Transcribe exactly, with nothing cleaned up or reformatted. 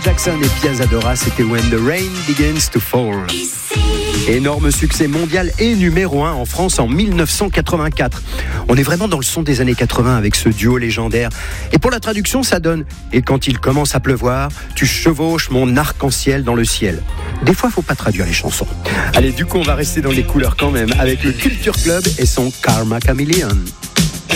Jackson et Pia Zadora, c'était When the Rain Begins to Fall. Énorme succès mondial et numéro un en France en dix-neuf cent quatre-vingt-quatre. On est vraiment dans le son des années quatre-vingts avec ce duo légendaire. Et pour la traduction, ça donne « Et quand il commence à pleuvoir, tu chevauches mon arc-en-ciel dans le ciel ». Des fois, faut pas traduire les chansons. Allez, du coup, on va rester dans les couleurs quand même avec le Culture Club et son Karma Chameleon.